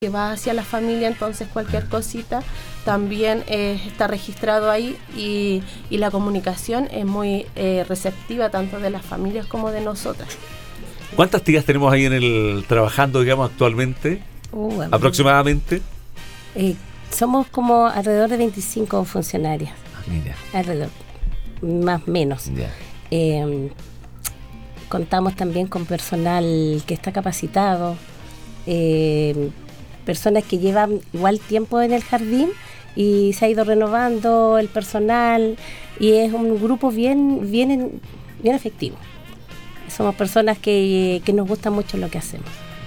que va hacia la familia, entonces cualquier cosita también está registrado ahí y la comunicación es muy receptiva tanto de las familias como de nosotras. ¿Cuántas tías tenemos ahí trabajando, digamos, actualmente? Aproximadamente. Somos como alrededor de 25 funcionarias. Mira. Alrededor, más o menos. Ya. Contamos también con personal que está capacitado, personas que llevan igual tiempo en el jardín y se ha ido renovando el personal y es un grupo bien efectivo. Somos personas que nos gusta mucho lo que hacemos.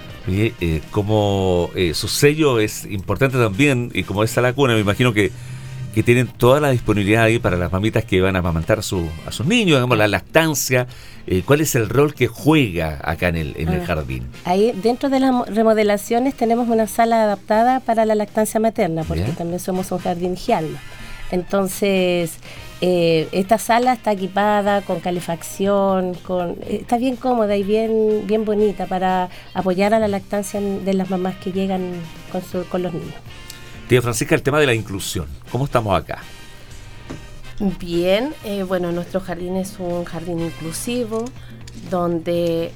Como su sello es importante también, y como es a la cuna, me imagino que tienen toda la disponibilidad ahí para las mamitas que van a amamantar a sus niños, digamos, la lactancia. ¿Cuál es el rol que juega acá en el jardín? Ahí dentro de las remodelaciones tenemos una sala adaptada para la lactancia materna, porque también somos un jardín Giallo. Entonces, esta sala está equipada con calefacción, está bien cómoda y bien bonita para apoyar a la lactancia de las mamás que llegan con los niños. Tía Francisca, el tema de la inclusión, ¿cómo estamos acá? Bien, bueno, nuestro jardín es un jardín inclusivo, donde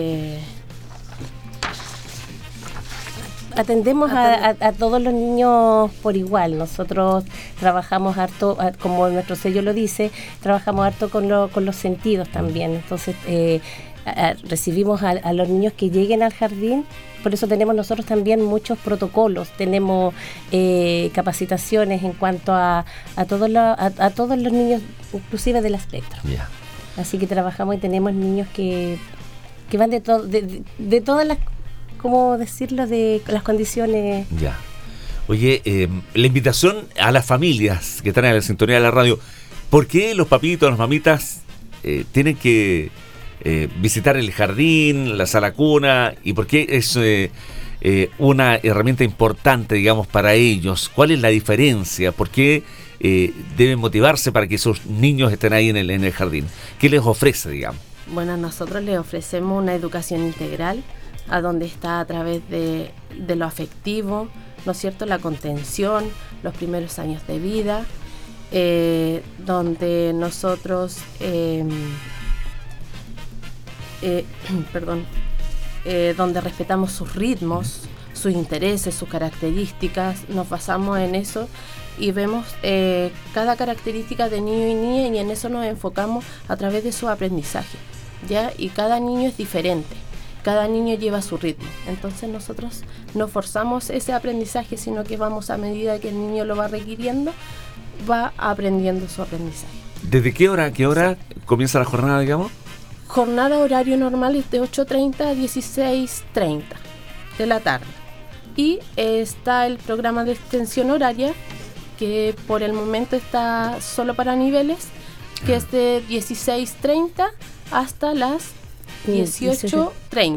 atendemos a todos los niños por igual. Nosotros trabajamos harto, como nuestro sello lo dice, trabajamos harto con los sentidos también. Entonces, recibimos a los niños que lleguen al jardín. Por eso tenemos nosotros también muchos protocolos, tenemos capacitaciones en cuanto a todos los niños, inclusive del espectro. Yeah. Así que trabajamos y tenemos niños que van de todas las, ¿cómo decirlo?, de las condiciones. Ya. Yeah. Oye, la invitación a las familias que están en la sintonía de la radio, ¿por qué los papitos, las mamitas tienen que visitar el jardín, la sala cuna, y por qué es una herramienta importante, digamos, para ellos? ¿Cuál es la diferencia? ¿Por qué deben motivarse para que esos niños estén ahí en el jardín? ¿Qué les ofrece, digamos? Bueno, nosotros les ofrecemos una educación integral, a donde está a través de lo afectivo, ¿no es cierto?, la contención, los primeros años de vida, donde nosotros donde respetamos sus ritmos, sus intereses, sus características, nos basamos en eso y vemos cada característica de niño y niña, y en eso nos enfocamos a través de su aprendizaje, ¿ya? Y cada niño es diferente, cada niño lleva su ritmo, entonces nosotros no forzamos ese aprendizaje, sino que vamos a medida que el niño lo va requiriendo, va aprendiendo su aprendizaje. ¿Desde qué hora a qué hora comienza la jornada, digamos? Jornada horario normal es de 8:30 a 16:30 de la tarde. Y está el programa de extensión horaria, que por el momento está solo para niveles, que es de 16:30 hasta las 18:30.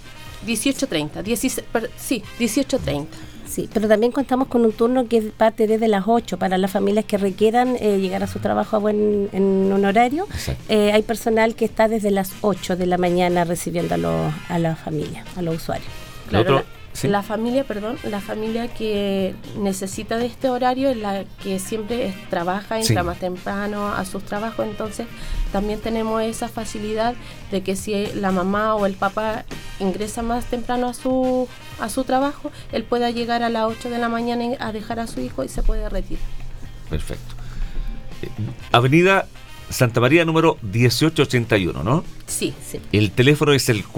18:30. Sí, pero también contamos con un turno que parte desde las 8 para las familias que requieran llegar a su trabajo en un horario. Hay personal que está desde las 8 de la mañana recibiendo a la familia, a los usuarios. Claro, la familia que necesita de este horario es la que siempre trabaja, entra más temprano a sus trabajos, entonces también tenemos esa facilidad de que si la mamá o el papá ingresa más temprano a su trabajo, él pueda llegar a las 8 de la mañana a dejar a su hijo y se puede retirar. Perfecto. Avenida Santa María número 1881, ¿no? Sí. El teléfono es el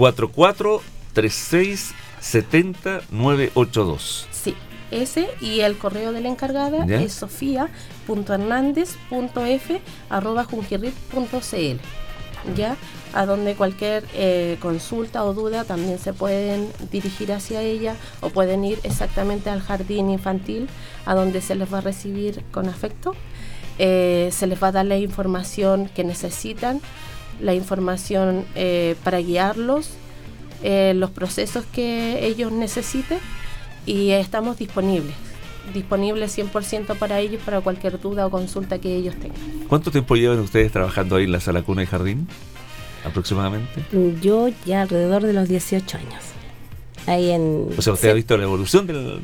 4436-70982. Sí, ese, y el correo de la encargada es sofia.hernandez.f@jungirrit.cl, ya, a donde cualquier consulta o duda también se pueden dirigir hacia ella, o pueden ir exactamente al jardín infantil, a donde se les va a recibir con afecto, se les va a dar la información que necesitan, la información para guiarlos, los procesos que ellos necesiten, y estamos disponibles 100% para ellos, para cualquier duda o consulta que ellos tengan. ¿Cuánto tiempo llevan ustedes trabajando ahí en la sala cuna y jardín, aproximadamente? Yo ya alrededor de los 18 años. ahí en... O sea, usted ha visto la evolución del